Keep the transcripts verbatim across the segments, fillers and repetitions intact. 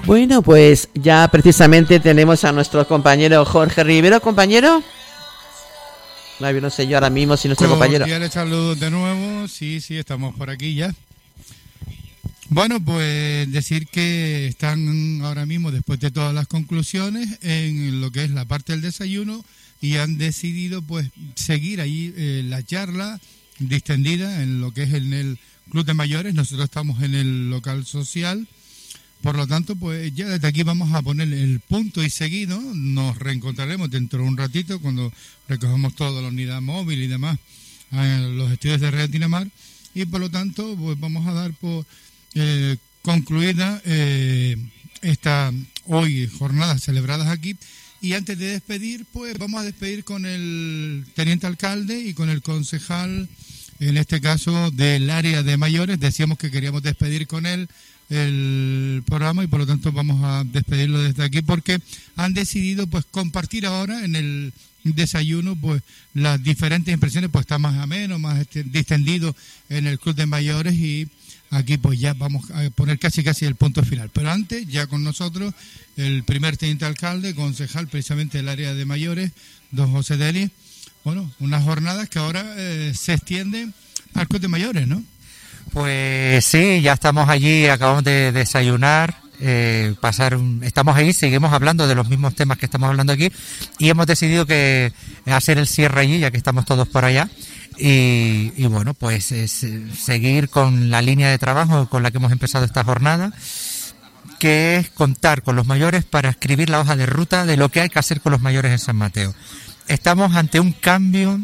Bueno, pues ya precisamente tenemos a nuestro compañero Jorge Rivero. ¿Compañero? No, no sé yo ahora mismo si nuestro compañero... Cordiales saludos de nuevo. Sí, sí, estamos por aquí ya. Bueno, pues decir que están ahora mismo, después de todas las conclusiones, en lo que es la parte del desayuno y han decidido pues seguir ahí eh, la charla distendida en lo que es en el Club de Mayores. Nosotros estamos en el local social. Por lo tanto, pues ya desde aquí vamos a poner el punto y seguido. Nos reencontraremos dentro de un ratito cuando recogemos toda la unidad móvil y demás en los estudios de Radio Tinamar. Y por lo tanto, pues vamos a dar por eh, concluida eh, esta hoy jornadas celebradas aquí. Y antes de despedir, pues vamos a despedir con el teniente alcalde y con el concejal, en este caso del área de mayores. Decíamos que queríamos despedir con él el programa y por lo tanto vamos a despedirlo desde aquí porque han decidido pues compartir ahora en el desayuno pues las diferentes impresiones, pues está más ameno, más distendido en el Club de Mayores y aquí pues ya vamos a poner casi casi el punto final. Pero antes, ya con nosotros, el primer teniente alcalde, concejal precisamente del área de mayores, don José Deli. Bueno, unas jornadas que ahora eh, se extienden al Club de Mayores, ¿no? Pues sí, ya estamos allí, acabamos de desayunar, eh, pasar, un, estamos ahí, seguimos hablando de los mismos temas que estamos hablando aquí y hemos decidido que hacer el cierre allí, ya que estamos todos por allá. Y, y bueno, pues es seguir con la línea de trabajo con la que hemos empezado esta jornada, que es contar con los mayores para escribir la hoja de ruta de lo que hay que hacer con los mayores en San Mateo. Estamos ante un cambio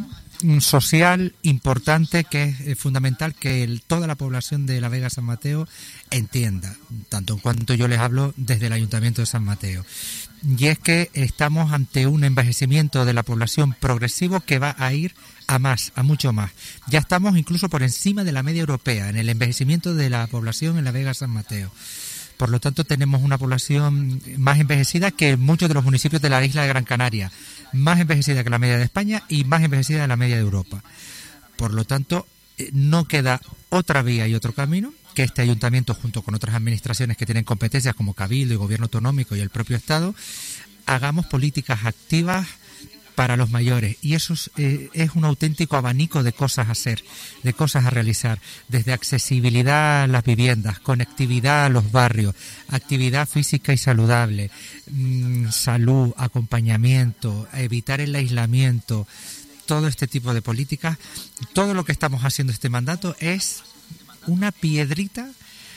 social importante que es fundamental que el, toda la población de la Vega San Mateo entienda, tanto en cuanto yo les hablo desde el Ayuntamiento de San Mateo. Y es que estamos ante un envejecimiento de la población progresivo que va a ir a más, a mucho más. Ya estamos incluso por encima de la media europea en el envejecimiento de la población en la Vega San Mateo. Por lo tanto, tenemos una población más envejecida que muchos de los municipios de la isla de Gran Canaria, más envejecida que la media de España y más envejecida que la media de Europa. Por lo tanto, no queda otra vía y otro camino que este ayuntamiento, junto con otras administraciones que tienen competencias como Cabildo y Gobierno Autonómico y el propio Estado, hagamos políticas activas para los mayores, y eso es, eh, es un auténtico abanico de cosas a hacer, de cosas a realizar, desde accesibilidad a las viviendas, conectividad a los barrios, actividad física y saludable, mmm, salud, acompañamiento, evitar el aislamiento, todo este tipo de políticas. Todo lo que estamos haciendo este mandato es una piedrita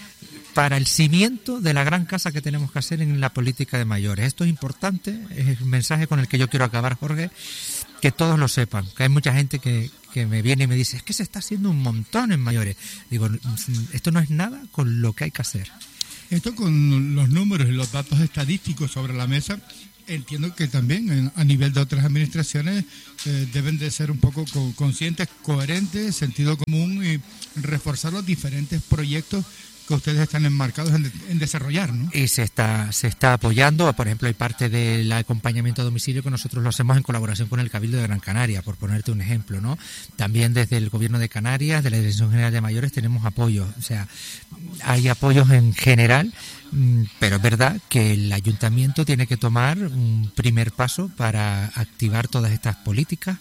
para el cimiento de la gran casa que tenemos que hacer en la política de mayores. Esto es importante, es el mensaje con el que yo quiero acabar, Jorge, que todos lo sepan, que hay mucha gente que, que me viene y me dice, es que se está haciendo un montón en mayores. Digo, esto no es nada con lo que hay que hacer. Esto con los números y los datos estadísticos sobre la mesa, entiendo que también a nivel de otras administraciones eh, deben de ser un poco co- conscientes, coherentes, sentido común y reforzar los diferentes proyectos que ustedes están enmarcados en, de, en desarrollar, ¿no? Y se está se está apoyando, por ejemplo, hay parte del acompañamiento a domicilio que nosotros lo hacemos en colaboración con el Cabildo de Gran Canaria, por ponerte un ejemplo, ¿no? También desde el Gobierno de Canarias, de la Dirección General de Mayores, tenemos apoyos, o sea, hay apoyos en general, pero es verdad que el Ayuntamiento tiene que tomar un primer paso para activar todas estas políticas.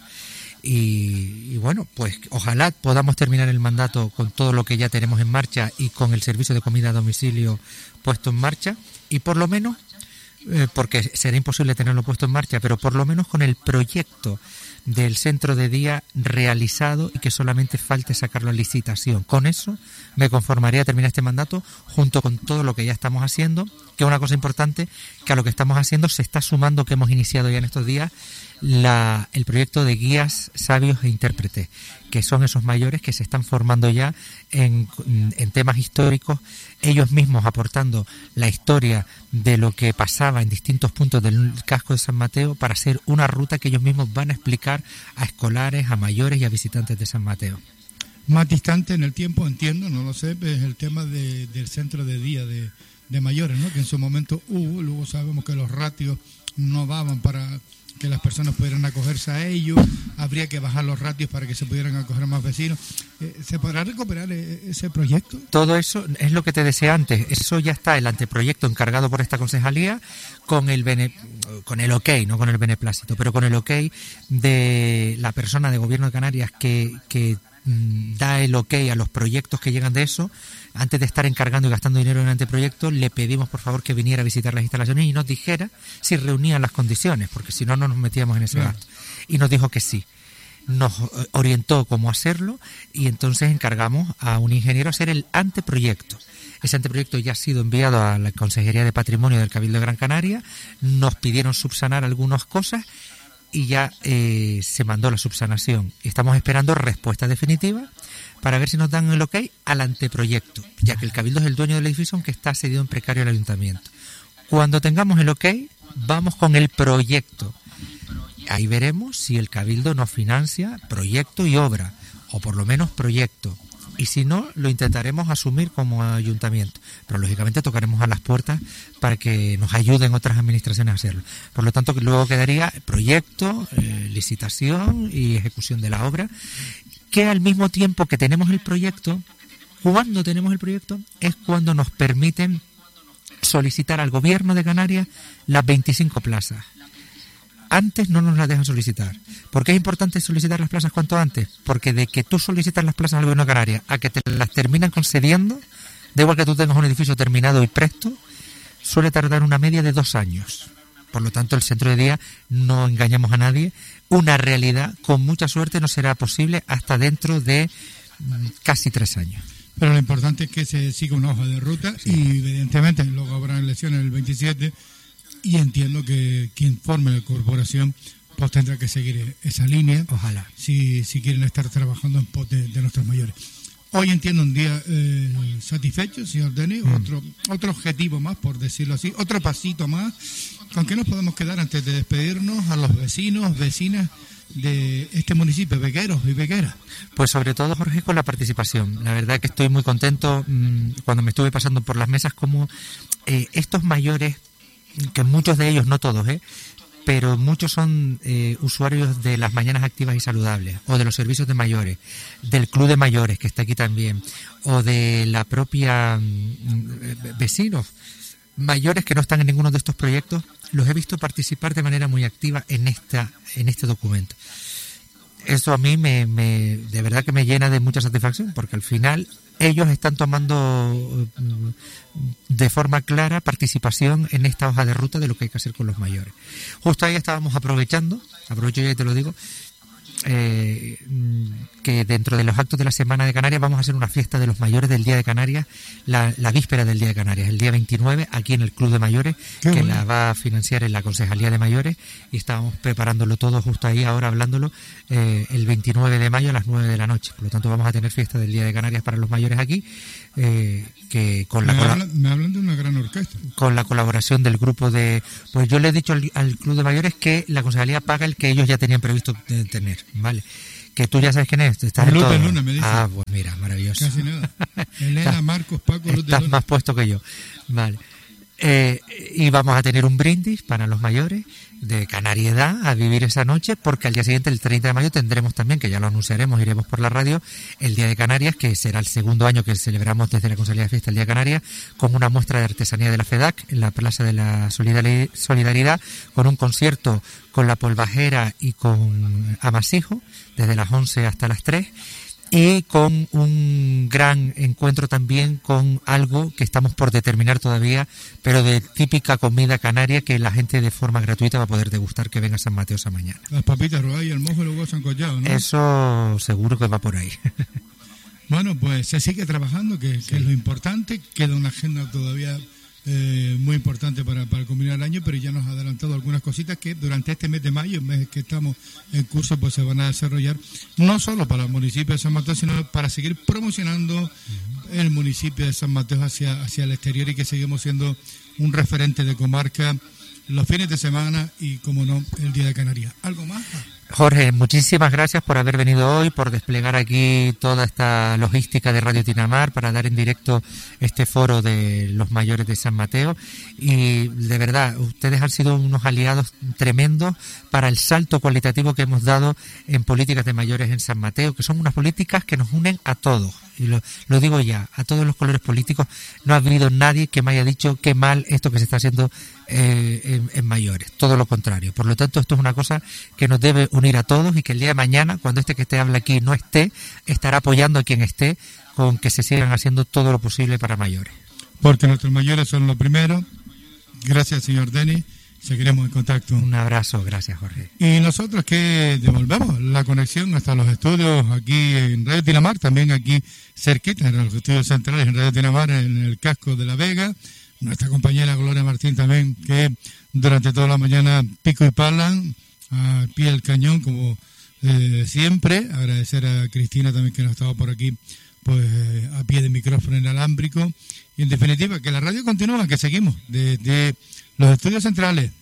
Y, y bueno, pues ojalá podamos terminar el mandato con todo lo que ya tenemos en marcha y con el servicio de comida a domicilio puesto en marcha, y por lo menos, eh, porque será imposible tenerlo puesto en marcha, pero por lo menos con el proyecto del centro de día realizado y que solamente falte sacarlo a licitación. Con eso me conformaría a terminar este mandato, junto con todo lo que ya estamos haciendo, que es una cosa importante, que a lo que estamos haciendo se está sumando, que hemos iniciado ya en estos días, la, el proyecto de guías sabios e intérpretes, que son esos mayores que se están formando ya en, en temas históricos, ellos mismos aportando la historia de lo que pasaba en distintos puntos del casco de San Mateo para hacer una ruta que ellos mismos van a explicar a escolares, a mayores y a visitantes de San Mateo. Más distante en el tiempo, entiendo, no lo sé, es el tema de, del centro de día de, de mayores, ¿no? Que en su momento hubo, luego sabemos que los ratios no daban para que las personas pudieran acogerse a ello, habría que bajar los ratios para que se pudieran acoger más vecinos. Eh, ¿Se podrá recuperar ese proyecto? Todo eso es lo que te decía antes, eso ya está el anteproyecto encargado por esta concejalía con el bene, con el ok, no con el beneplácito, pero con el ok de la persona de Gobierno de Canarias que, que mm, da el ok a los proyectos que llegan de eso. Antes de estar encargando y gastando dinero en el anteproyecto, le pedimos por favor que viniera a visitar las instalaciones y nos dijera si reunían las condiciones, porque si no, no nos metíamos en ese Claro. gasto. Y nos dijo que sí. Nos orientó cómo hacerlo y entonces encargamos a un ingeniero a hacer el anteproyecto. Ese anteproyecto ya ha sido enviado a la Consejería de Patrimonio del Cabildo de Gran Canaria, nos pidieron subsanar algunas cosas y ya eh, se mandó la subsanación. Estamos esperando respuesta definitiva para ver si nos dan el ok al anteproyecto, ya que el Cabildo es el dueño del edificio, aunque está cedido en precario al Ayuntamiento. Cuando tengamos el ok, vamos con el proyecto. Ahí veremos si el Cabildo nos financia proyecto y obra, o por lo menos proyecto. Y si no, lo intentaremos asumir como ayuntamiento. Pero lógicamente tocaremos a las puertas para que nos ayuden otras administraciones a hacerlo. Por lo tanto, luego quedaría proyecto, eh, licitación y ejecución de la obra, que al mismo tiempo que tenemos el proyecto, cuando tenemos el proyecto, es cuando nos permiten solicitar al Gobierno de Canarias las veinticinco plazas. Antes no nos las dejan solicitar. ¿Por qué es importante solicitar las plazas cuanto antes? Porque de que tú solicitas las plazas al Gobierno de Canarias a que te las terminan concediendo, da igual que tú tengas un edificio terminado y presto, suele tardar una media de dos años. Por lo tanto, el centro de día, no engañamos a nadie, una realidad, con mucha suerte, no será posible hasta dentro de mm, casi tres años. Pero lo importante es que se siga una hoja de ruta Sí. y evidentemente luego habrá elecciones el veintisiete y entiendo que quien forme la corporación pues tendrá que seguir esa línea. Ojalá. Si, si quieren estar trabajando en pos de, de nuestros mayores. Hoy entiendo un día eh, satisfecho, señor Denis, mm. otro, otro objetivo más, por decirlo así, otro pasito más. ¿Con qué nos podemos quedar antes de despedirnos a los vecinos, vecinas de este municipio, vegueros y vegueras? Pues sobre todo, Jorge, con la participación. La verdad que estoy muy contento mmm, cuando me estuve pasando por las mesas, como eh, estos mayores, que muchos de ellos, no todos, ¿eh? pero muchos son eh, usuarios de las mañanas activas y saludables, o de los servicios de mayores, del club de mayores que está aquí también, o de la propia mm, vecinos mayores que no están en ninguno de estos proyectos. Los he visto participar de manera muy activa en esta en este documento. Eso a mí me, me de verdad que me llena de mucha satisfacción, porque al final ellos están tomando de forma clara participación en esta hoja de ruta de lo que hay que hacer con los mayores. Justo ahí estábamos aprovechando, aprovecho ya y te lo digo, eh, que dentro de los actos de la Semana de Canarias vamos a hacer una fiesta de los mayores del Día de Canarias, la, la víspera del Día de Canarias, el día veintinueve, aquí en el Club de Mayores, Qué que bueno. la va a financiar en la Concejalía de Mayores, y estábamos preparándolo todo justo ahí, ahora hablándolo, eh, el veintinueve de mayo a las nueve de la noche. Por lo tanto, vamos a tener fiesta del Día de Canarias para los mayores aquí, eh, que con la me, habla, me hablan de una gran orquesta. Con la colaboración del grupo de... Pues yo le he dicho al, al Club de Mayores que la Concejalía paga el que ellos ya tenían previsto tener, ¿vale? Que tú ya sabes quién es, estás en Luz todo. de Luna, me dice. Ah, pues mira, maravilloso. Casi nada. Elena, Marcos, Paco, Luz de Estás Luna. más puesto que yo. Vale. Eh, y vamos a tener un brindis para los mayores de Canariedad a vivir esa noche, porque al día siguiente, el treinta de mayo, tendremos también, que ya lo anunciaremos, iremos por la radio, el Día de Canarias, que será el segundo año que celebramos desde la Concejalía de Fiesta el Día de Canarias, con una muestra de artesanía de la FEDAC en la Plaza de la Solidaridad, con un concierto con La Polvajera y con Amasijo, desde las once hasta las tres, y con un gran encuentro también con algo que estamos por determinar todavía, pero de típica comida canaria que la gente de forma gratuita va a poder degustar, que venga a San Mateo esa mañana. Las papitas rodadas y el mojo y luego sancochado, ¿no? Eso seguro que va por ahí. Bueno, pues se sigue trabajando, que, que sí. es lo importante. Queda una agenda todavía eh, muy importante para, para culminar el año, pero ya nos ha adelantado algunas cositas que durante este mes de mayo, el mes que estamos en curso, pues se van a desarrollar, no solo para el municipio de San Mateo, sino para seguir promocionando uh-huh. el municipio de San Mateo hacia, hacia el exterior, y que seguimos siendo un referente de comarca los fines de semana y, como no, el Día de Canarias. ¿Algo más? Jorge, muchísimas gracias por haber venido hoy, por desplegar aquí toda esta logística de Radio Tinamar para dar en directo este foro de los mayores de San Mateo. Y de verdad, ustedes han sido unos aliados tremendos para el salto cualitativo que hemos dado en políticas de mayores en San Mateo, que son unas políticas que nos unen a todos. Y lo, lo digo ya, a todos los colores políticos. No ha habido nadie que me haya dicho qué mal esto que se está haciendo eh, en, en mayores. Todo lo contrario. Por lo tanto, esto es una cosa que nos debe unir a todos y que el día de mañana, cuando este que te habla aquí no esté, estará apoyando a quien esté con que se sigan haciendo todo lo posible para mayores. Porque nuestros mayores son los primeros. Gracias, señor Denis. Seguiremos en contacto. Un abrazo, gracias, Jorge. Y nosotros que devolvemos la conexión hasta los estudios aquí en Radio Tinamar, también aquí cerquita, en los estudios centrales en Radio Tinamar, en el casco de La Vega. Nuestra compañera Gloria Martín también, que durante toda la mañana pico y palan al pie del cañón, como eh, siempre. Agradecer a Cristina también, que nos estaba por aquí, pues eh, a pie de micrófono inalámbrico. Y en definitiva, que la radio continúa, que seguimos desde los estudios centrales